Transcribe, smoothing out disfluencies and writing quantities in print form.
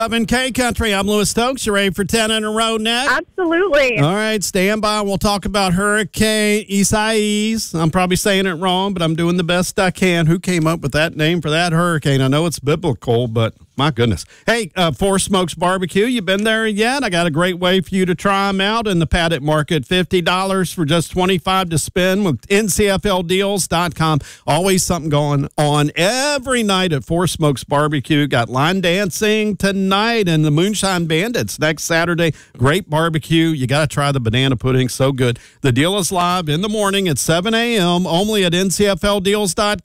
Up in K-Country, I'm Lewis Stokes. You ready for 10 in a row next? Absolutely. All right, stand by. We'll talk about Hurricane Isaias. I'm probably saying it wrong, but I'm doing the best I can. Who came up with that name for that hurricane? I know it's biblical, but my goodness. Hey, Four Smokes Barbecue, you been there yet? I got a great way for you to try them out in the Paddock Market. $50 for just $25 to spend with ncfldeals.com. Always something going on every night at Four Smokes Barbecue. Got line dancing tonight and the Moonshine Bandits next Saturday. Great barbecue. You got to try the banana pudding. So good. The deal is live in the morning at 7 a.m. only at ncfldeals.com.